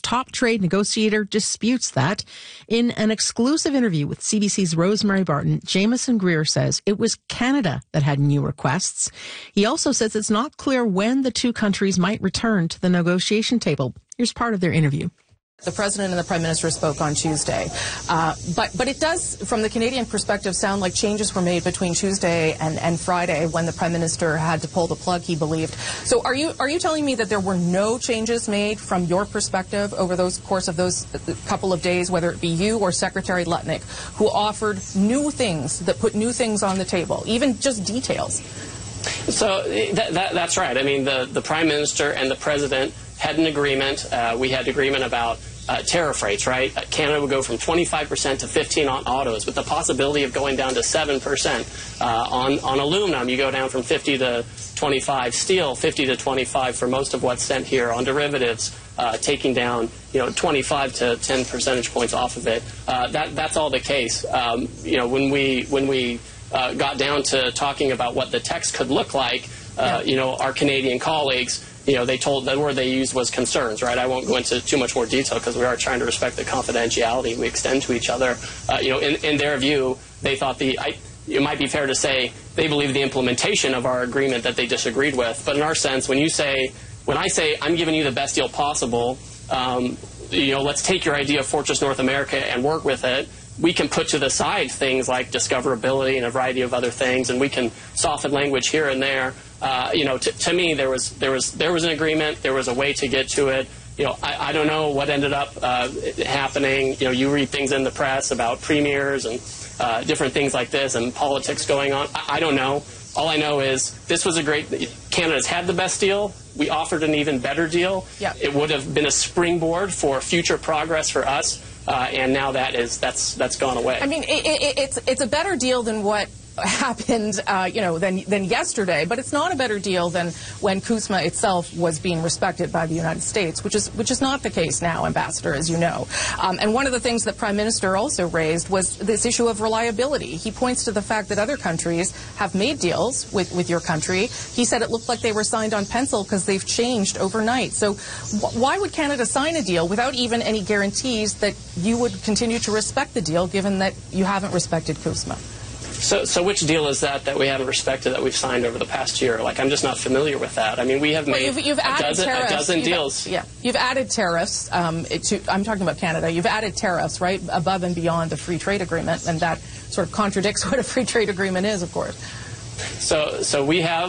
top trade negotiator disputes that. In an exclusive interview with CBC's Rosemary Barton, Jameson Greer says it was Canada that had new requests. He also says it's not clear when the two countries might return to the negotiation table. Here's part of their interview. The President and the Prime Minister spoke on Tuesday, but it does, from the Canadian perspective, sound like changes were made between Tuesday and Friday when the Prime Minister had to pull the plug, he believed. So are you telling me that there were no changes made from your perspective over those course of those couple of days, whether it be you or Secretary Lutnick, who offered new things, that put new things on the table, even just details? So that's right. I mean, the Prime Minister and the President had an agreement. We had agreement about tariff rates, right? Canada would go from 25% to 15% on autos, with the possibility of going down to 7%. On aluminum, you go down from 50 to 25. Steel, 50 to 25 for most of what's sent here. On derivatives, taking down 25 to 10 percentage points off of it. That's all the case. When we got down to talking about what the text could look like, our Canadian colleagues, the word they used was concerns, right? I won't go into too much more detail because we are trying to respect the confidentiality we extend to each other. In their view, they thought it might be fair to say they believe the implementation of our agreement that they disagreed with. But in our sense, when I say I'm giving you the best deal possible, let's take your idea of Fortress North America and work with it. We can put to the side things like discoverability and a variety of other things, and we can soften language here and there. To me, there was an agreement. There was a way to get to it. I don't know what ended up happening. You read things in the press about premiers and different things like this and politics going on. I don't know. All I know is this was Canada's had the best deal. We offered an even better deal. Yeah. It would have been a springboard for future progress for us. And now that's gone away. I mean, it's a better deal than what happened, than yesterday, but it's not a better deal than when CUSMA itself was being respected by the United States, which is not the case now, Ambassador, as you know. And one of the things that Prime Minister also raised was this issue of reliability. He points to the fact that other countries have made deals with your country. He said it looked like they were signed on pencil because they've changed overnight. So why would Canada sign a deal without even any guarantees that you would continue to respect the deal, given that you haven't respected CUSMA? So which deal is that we haven't respected that we've signed over the past year? I'm just not familiar with that. I mean, we have made you've added a dozen deals. You've added tariffs. I'm talking about Canada. You've added tariffs, right, above and beyond the free trade agreement, and that sort of contradicts what a free trade agreement is, of course. So we have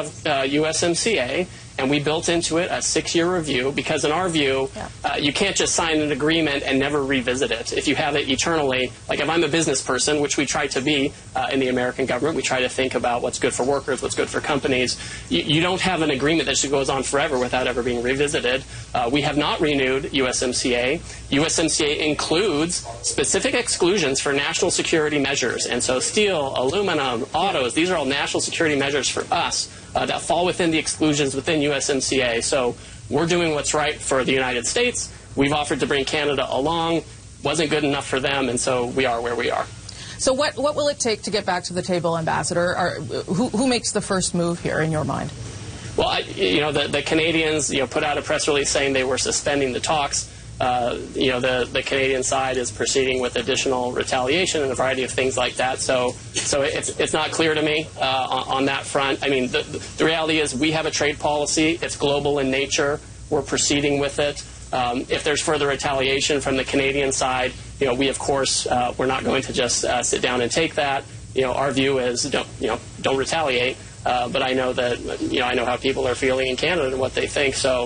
USMCA. And we built into it a 6-year review because in our view, you can't just sign an agreement and never revisit it. If you have it eternally, like if I'm a business person, which we try to be in the American government, we try to think about what's good for workers, what's good for companies. You don't have an agreement that just goes on forever without ever being revisited. We have not renewed USMCA. USMCA includes specific exclusions for national security measures. And so steel, aluminum, autos, these are all national security measures for us. That fall within the exclusions within USMCA. So we're doing what's right for the United States. We've offered to bring Canada along. Wasn't good enough for them, and so we are where we are. So what will it take to get back to the table, Ambassador? Who makes the first move here, in your mind? Well, the Canadians put out a press release saying they were suspending the talks. The Canadian side is proceeding with additional retaliation and a variety of things like that. So it's not clear to me on that front. I mean, the reality is we have a trade policy. It's global in nature. We're proceeding with it. If there's further retaliation from the Canadian side, we of course we're not going to just sit down and take that. Our view is don't retaliate. But I know that I know how people are feeling in Canada and what they think. So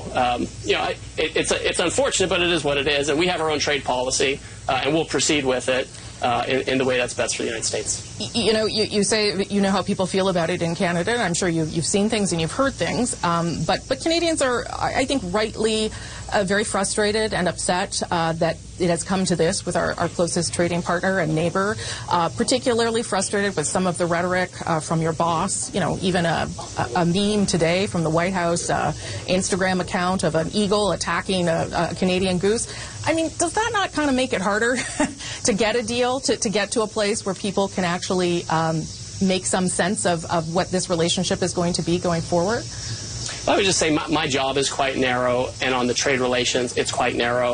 it's unfortunate, but it is what it is. And we have our own trade policy, and we'll proceed with it in the way that's best for the United States. You say you know how people feel about it in Canada, and I'm sure you've seen things and you've heard things. But Canadians are, I think, rightly very frustrated and upset that it has come to this with our closest trading partner and neighbor, particularly frustrated with some of the rhetoric from your boss. Even a meme today from the White House Instagram account of an eagle attacking a Canadian goose. I mean, does that not kind of make it harder to get a deal, to get to a place where people can actually make some sense of what this relationship is going to be going forward? I would just say my job is quite narrow, and on the trade relations, it's quite narrow.